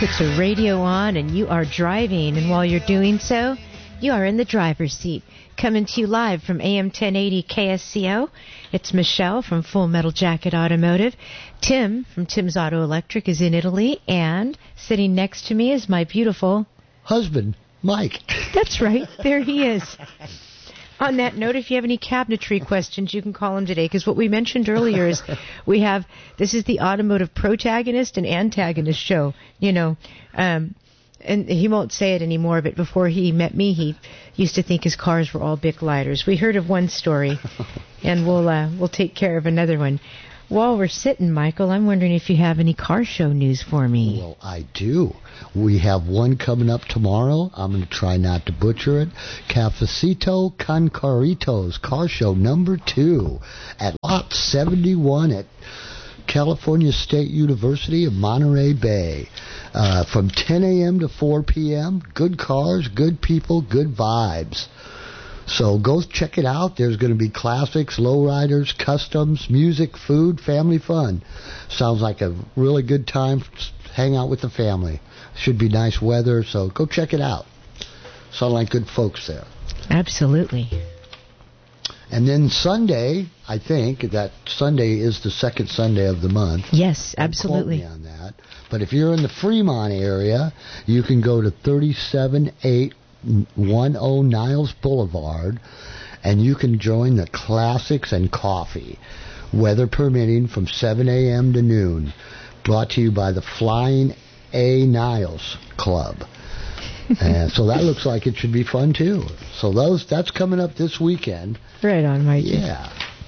Put the radio on and you are driving, and while you're doing so, you are in the driver's seat. Coming to you live from AM 1080 KSCO, it's Michelle from Full Metal Jacket Automotive. Tim from Tim's Auto Electric is in Italy, and sitting next to me is my beautiful husband, Mike. That's right, there he is. On that note, if you have any cabinetry questions, you can call him today, because what we mentioned earlier is this is the automotive protagonist and antagonist show, and he won't say it anymore, but before he met me, he used to think his cars were all Bic lighters. We heard of one story, and we'll take care of another one. While we're sitting, Michael, I'm wondering if you have any car show news for me. Well, I do. We have one coming up tomorrow. I'm going to try not to butcher it. Cafecito con Carritos, car show number 2 at Lot 71 at California State University of Monterey Bay. From 10 a.m. to 4 p.m., good cars, good people, good vibes. So go check it out. There's going to be classics, lowriders, customs, music, food, family fun. Sounds like a really good time. Hang out with the family. Should be nice weather, so go check it out. Sound like good folks there. Absolutely. And then Sunday, I think that Sunday is the second Sunday of the month. Yes, absolutely. Don't quote me on that. But if you're in the Fremont area, you can go to 37810 Niles Boulevard, and you can join the Classics and Coffee, weather permitting, from 7 a.m. to noon. Brought to you by the Flying A. Niles Club. And so that looks like it should be fun, too. So that's coming up this weekend. Right on, Mike. Yeah.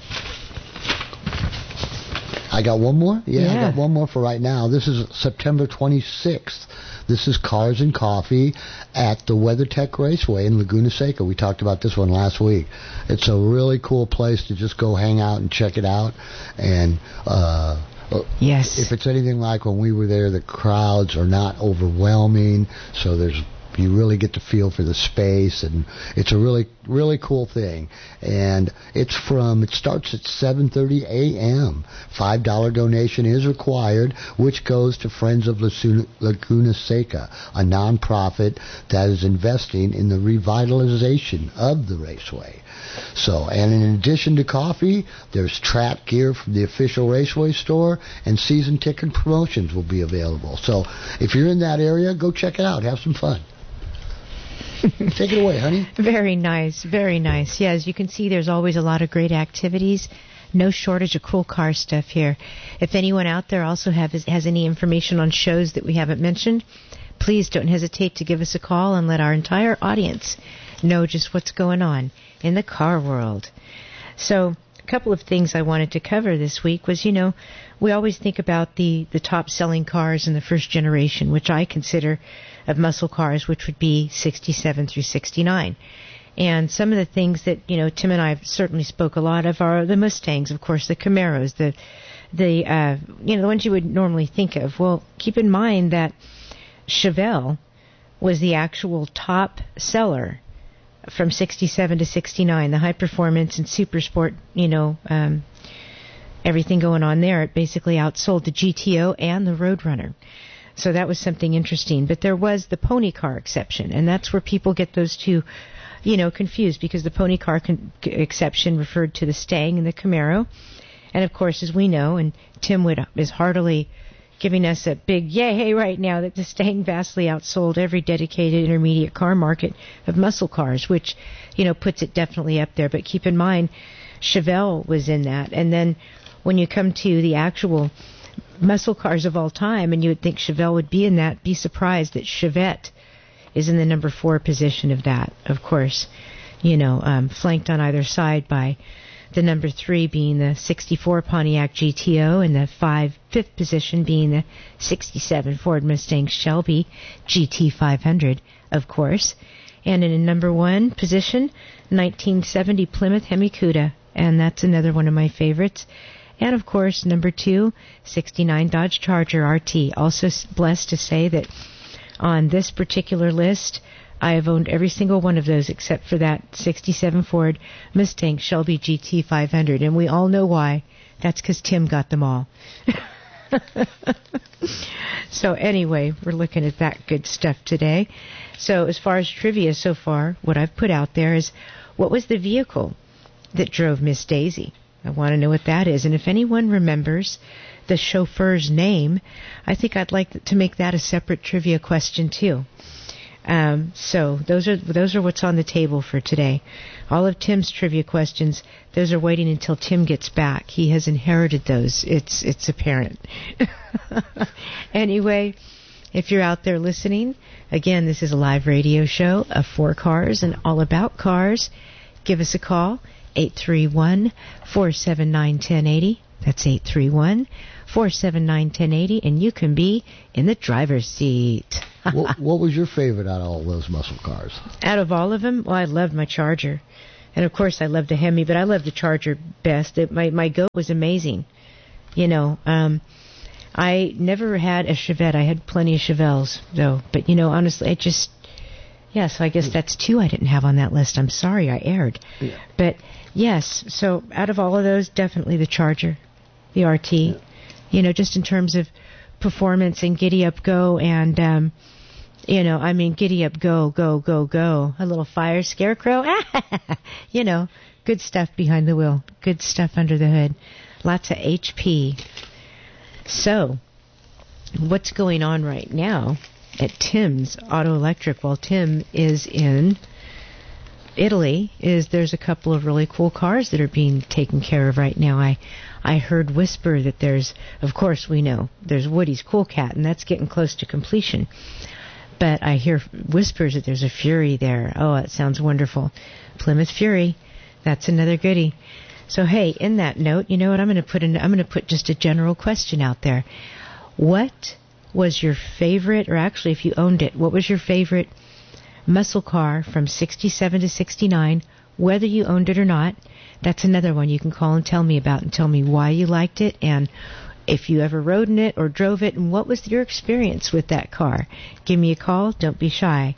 I got one more? Yeah, I got one more for right now. This is September 26th. This is Cars and Coffee at the WeatherTech Raceway in Laguna Seca. We talked about this one last week. It's a really cool place to just go hang out and check it out. And yes, if it's anything like when we were there, the crowds are not overwhelming, so you really get to feel for the space, and it's a really, really cool thing. And it starts at 7:30 a.m. $5 donation is required, which goes to Friends of Laguna Seca, a nonprofit that is investing in the revitalization of the raceway. So, and in addition to coffee, there's track gear from the official raceway store, and season ticket promotions will be available. So if you're in that area, go check it out. Have some fun. Take it away, honey. Very nice, very nice. Yeah, as you can see, there's always a lot of great activities. No shortage of cool car stuff here. If anyone out there also has any information on shows that we haven't mentioned, please don't hesitate to give us a call and let our entire audience know just what's going on in the car world. So a couple of things I wanted to cover this week was, we always think about the top-selling cars in the first generation, which I consider of muscle cars, which would be 67 through 69. And some of the things that, Tim and I certainly spoke a lot of are the Mustangs, of course, the Camaros, the ones you would normally think of. Well, keep in mind that Chevelle was the actual top seller from 67 to 69, the high performance and super sport, everything going on there. It basically outsold the GTO and the Roadrunner. So that was something interesting. But there was the pony car exception, and that's where people get those two, confused, because the pony car exception referred to the Stang and the Camaro. And, of course, as we know, and Tim is heartily giving us a big yay right now, that the Stang vastly outsold every dedicated intermediate car market of muscle cars, which, puts it definitely up there. But keep in mind, Chevelle was in that. And then when you come to the actual muscle cars of all time, and you would think Chevelle would be in that, be surprised that Chevette is in the number 4 position of that, of course, flanked on either side by the number 3 being the 64 Pontiac GTO, and the fifth position being the 67 Ford Mustang Shelby GT500, of course. And in a number 1 position, 1970 Plymouth Hemi Cuda, and that's another one of my favorites. And, of course, number 2, 69 Dodge Charger RT. Also blessed to say that on this particular list, I have owned every single one of those except for that 67 Ford Mustang Shelby GT500. And we all know why. That's because Tim got them all. So anyway, we're looking at that good stuff today. So as far as trivia so far, what I've put out there is, what was the vehicle that drove Miss Daisy? I want to know what that is. And if anyone remembers the chauffeur's name, I think I'd like to make that a separate trivia question too. So those are what's on the table for today. All of Tim's trivia questions, those are waiting until Tim gets back. He has inherited those. It's apparent. Anyway, if you're out there listening, again, this is a live radio show of 4 cars and all about cars. Give us a call, 831-479-1080. That's 831-479-1080, and you can be in the driver's seat. What was your favorite out of all those muscle cars? Out of all of them, well, I loved my Charger. And, of course, I loved the Hemi, but I loved the Charger best. My goat was amazing. You know, I never had a Chevette. I had plenty of Chevelles, though. But, you know, honestly, so I guess that's 2 I didn't have on that list. I'm sorry, I erred. Yeah. But, yes, so out of all of those, definitely the Charger, the RT. Yeah. You know, just in terms of performance and giddy up go and, you know, I mean, giddy up go, go, go, go. A little fire scarecrow. You know, good stuff behind the wheel. Good stuff under the hood. Lots of HP. So, what's going on right now at Tim's Auto Electric while Tim is in Italy is there's a couple of really cool cars that are being taken care of right now. I heard whisper that there's, of course we know, there's Woody's Cool Cat, and that's getting close to completion. But I hear whispers that there's a Fury there. Oh, that sounds wonderful. Plymouth Fury, that's another goodie. So hey, in that note, you know what I'm going to put in? I'm going to put just a general question out there. What was your favorite, or actually if you owned it, what was your favorite muscle car from 67 to 69, whether you owned it or not? That's another one you can call and tell me about, and tell me why you liked it and if you ever rode in it or drove it, and what was your experience with that car. Give me a call. Don't be shy.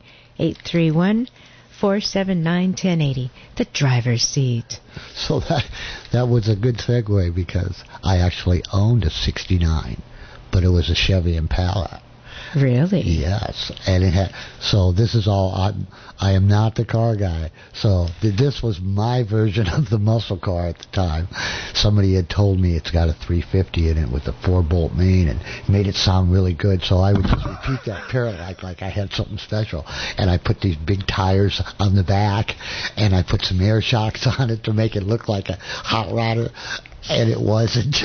831-479-1080. The driver's seat. So that was a good segue, because I actually owned a 69, but it was a Chevy Impala. Really? Yes, and it had. So this is all. I am not the car guy. So this was my version of the muscle car at the time. Somebody had told me it's got a 350 in it with a 4-bolt main, and made it sound really good. So I would just repeat that parrot like I had something special. And I put these big tires on the back, and I put some air shocks on it to make it look like a hot rodder, and it wasn't.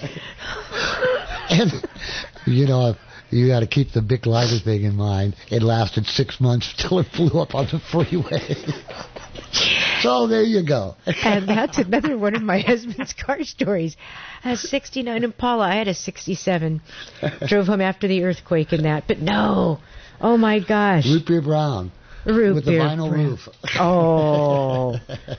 And you know. You got to keep the big lighter thing in mind. It lasted 6 months till it flew up on the freeway. So there you go. And that's another one of my husband's car stories. A 69 Impala. I had a 67. Drove home after the earthquake and that. But no. Oh, my gosh. Root beer brown. With the vinyl roof. Oh.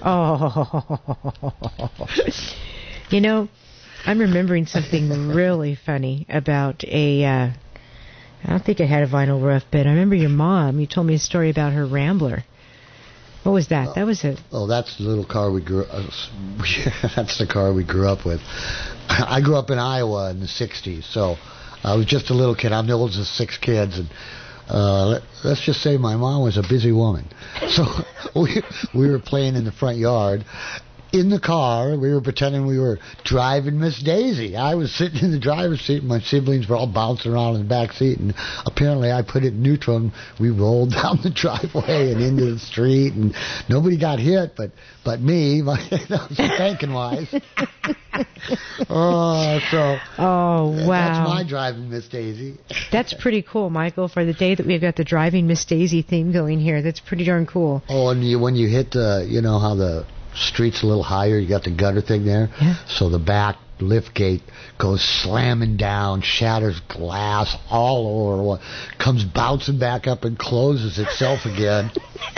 You know, I'm remembering something really funny about I don't think it had a vinyl roof, but I remember your mom. You told me a story about her Rambler. What was that? That was a... Oh, that's the little car we grew. That's the car we grew up with. I grew up in Iowa in the '60s, so I was just a little kid. I'm the oldest of 6 kids, and let's just say my mom was a busy woman. So we were playing in the front yard. In the car, we were pretending we were driving Miss Daisy. I was sitting in the driver's seat, and my siblings were all bouncing around in the back seat, and apparently I put it in neutral, and we rolled down the driveway and into the street, and nobody got hit, but me, spanking-wise. Oh, wow. That's my driving Miss Daisy. That's pretty cool, Michael, for the day that we've got the driving Miss Daisy theme going here. That's pretty darn cool. Oh, and when you hit you know how the street's a little higher, you got the gutter thing there, yeah. So the back lift gate goes slamming down, shatters glass all over, comes bouncing back up and closes itself again.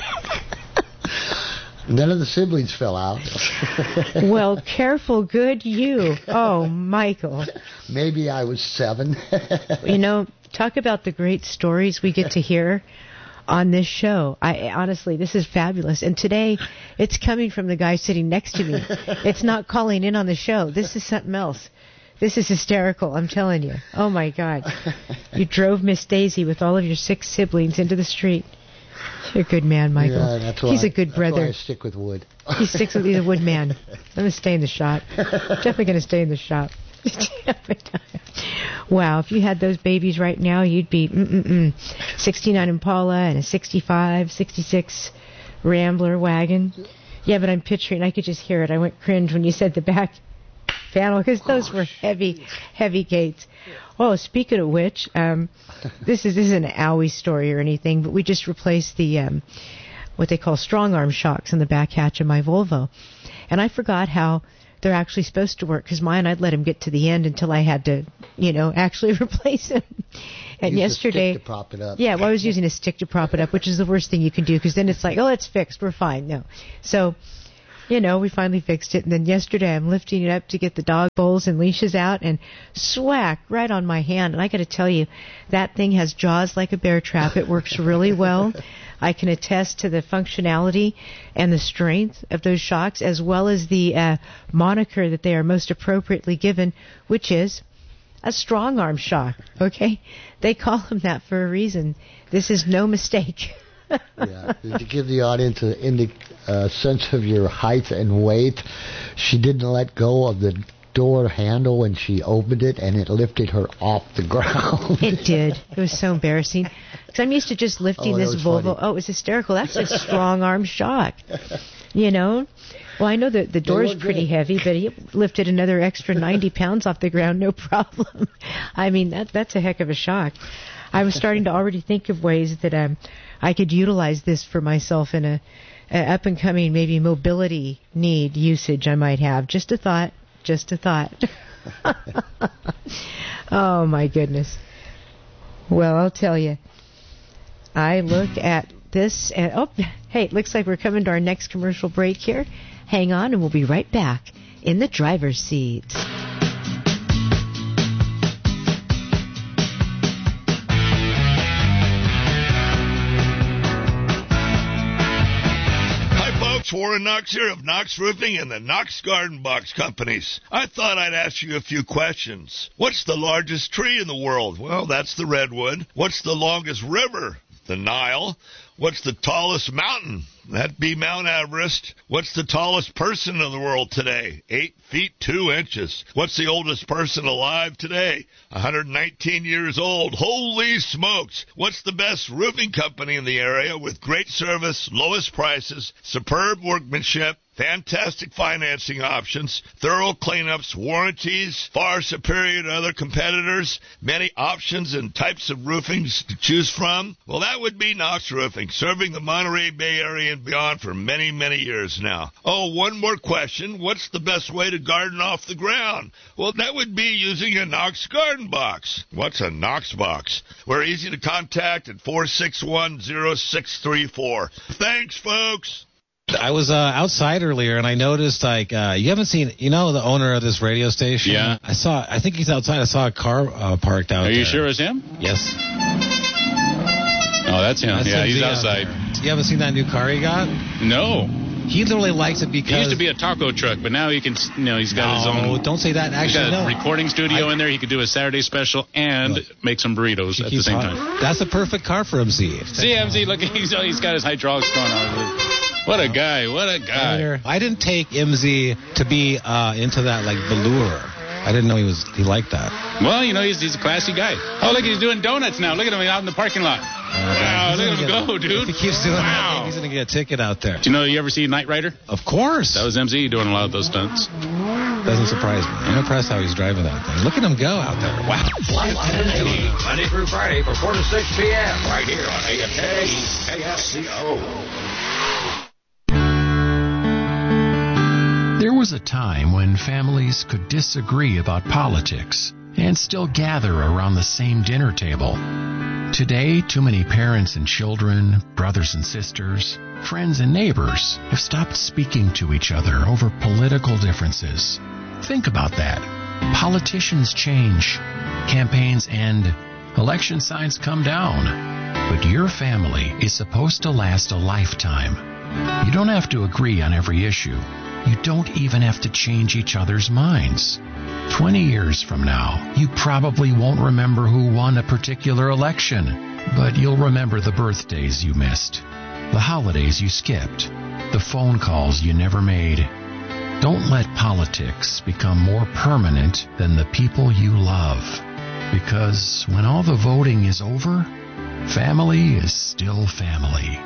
None of the siblings fell out. Well, careful, good you. Oh, Michael. Maybe I was 7. You know, talk about the great stories we get to hear on this show. Honestly, this is fabulous. And today, it's coming from the guy sitting next to me. It's not calling in on the show. This is something else. This is hysterical, I'm telling you. Oh, my God. You drove Miss Daisy with all of your 6 siblings into the street. You're a good man, Michael. Yeah, that's why He's a good brother. That's why I stick with wood. He's a wood man. I'm going to stay in the shop. Definitely going to stay in the shop. Wow, if you had those babies right now, you'd be 69 Impala and a 65, 66 Rambler wagon. Yeah, but I'm picturing, I could just hear it. I went cringe when you said the back panel, because those were heavy gates. Oh, speaking of which, this isn't an owie story or anything, but we just replaced the what they call strong arm shocks in the back hatch of my Volvo. And I forgot how they're actually supposed to work, because mine, I'd let him get to the end until I had to, actually replace him. And yesterday, a stick to prop it up. Yeah, well, I was using a stick to prop it up, which is the worst thing you can do, because then it's like, oh, it's fixed, we're fine. No. So, we finally fixed it. And then yesterday, I'm lifting it up to get the dog bowls and leashes out, and swack, right on my hand. And I got to tell you, that thing has jaws like a bear trap. It works really well. I can attest to the functionality and the strength of those shocks, as well as the moniker that they are most appropriately given, which is a strong arm shock. Okay? They call them that for a reason. This is no mistake. Yeah, to give the audience a sense of your height and weight, she didn't let go of the door handle when she opened it, and it lifted her off the ground. It did. It was so embarrassing, because I'm used to just lifting this Volvo. Funny. Oh, it was hysterical. That's a strong arm shock. Well, I know that the door's pretty heavy, but he lifted another extra 90 pounds off the ground, no problem. I mean, that's a heck of a shock. I was starting to already think of ways that I could utilize this for myself in a up-and-coming maybe mobility need usage I might have. Just a thought. Oh, my goodness. Well, I'll tell you. I look at this and, hey, it looks like we're coming to our next commercial break here. Hang on, and we'll be right back in the driver's seat. Warren Knox here of Knox Roofing and the Knox Garden Box Companies. I thought I'd ask you a few questions. What's the largest tree in the world? Well, that's the redwood. What's the longest river? The Nile. What's the tallest mountain? That'd be Mount Everest. What's the tallest person in the world today? 8 feet 2 inches. What's the oldest person alive today? 119 years old. Holy smokes! What's the best roofing company in the area with great service, lowest prices, superb workmanship, fantastic financing options, thorough cleanups, warranties, far superior to other competitors, many options and types of roofings to choose from? Well, that would be Knox Roofing, serving the Monterey Bay Area and beyond for many, many years now. Oh, one more question. What's the best way to garden off the ground? Well, that would be using a Knox Garden Box. What's a Knox Box? We're easy to contact at 461-0634. Thanks, folks. I was outside earlier, and I noticed, you haven't seen, the owner of this radio station? Yeah. I think he's outside. I saw a car parked out there. Are you sure it's him? Yes. Oh, that's him. He's outside. You haven't seen that new car he got? No. He literally likes it because... He used to be a taco truck, but now he can, he's got his own... No, don't say that. Actually, he's got a recording studio in there. He could do a Saturday special and make some burritos at the same time. That's the perfect car for MZ. See, MZ, look, he's got his hydraulics going on. What a guy. I didn't take MZ to be into that, velour. I didn't know he liked that. Well, he's a classy guy. Oh, look, he's doing donuts now. Look at him out in the parking lot. Wow, look at him go, dude. If he keeps doing that, he's going to get a ticket out there. Do you ever see Knight Rider? Of course. That was MZ doing a lot of those stunts. Doesn't surprise me. I'm impressed how he's driving that thing. Look at him go out there. Wow. Live on 1080, Monday through Friday from 4 to 6 p.m. right here on AFK KFCO. There was a time when families could disagree about politics and still gather around the same dinner table. Today, too many parents and children, brothers and sisters, friends and neighbors have stopped speaking to each other over political differences. Think about that. Politicians change, campaigns end, election signs come down. But your family is supposed to last a lifetime. You don't have to agree on every issue. You don't even have to change each other's minds. 20 years from now, you probably won't remember who won a particular election, but you'll remember the birthdays you missed, the holidays you skipped, the phone calls you never made. Don't let politics become more permanent than the people you love, because when all the voting is over, family is still family.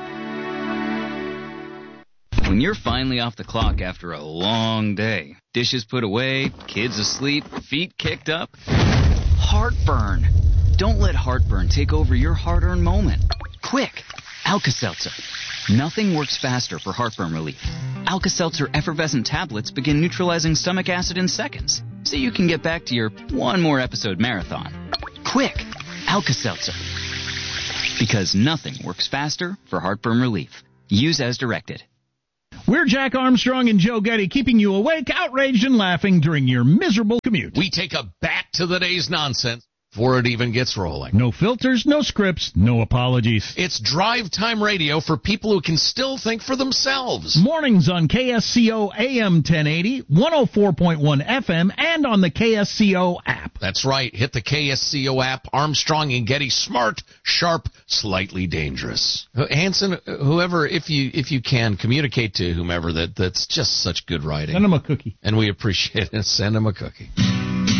When you're finally off the clock after a long day, dishes put away, kids asleep, feet kicked up, heartburn. Don't let heartburn take over your hard-earned moment. Quick, Alka-Seltzer. Nothing works faster for heartburn relief. Alka-Seltzer effervescent tablets begin neutralizing stomach acid in seconds, so you can get back to your one more episode marathon. Quick, Alka-Seltzer. Because nothing works faster for heartburn relief. Use as directed. We're Jack Armstrong and Joe Getty, keeping you awake, outraged, and laughing during your miserable commute. We take a back to the day's nonsense before it even gets rolling. No filters, no scripts, no apologies. It's drive time radio for people who can still think for themselves. Mornings on KSCO AM 1080, 104.1 FM, and on the KSCO app. That's right. Hit the KSCO app. Armstrong and Getty, smart, sharp, slightly dangerous. Hanson, whoever, if you can, communicate to whomever that's just such good writing. Send them a cookie. And we appreciate it. Send them a cookie.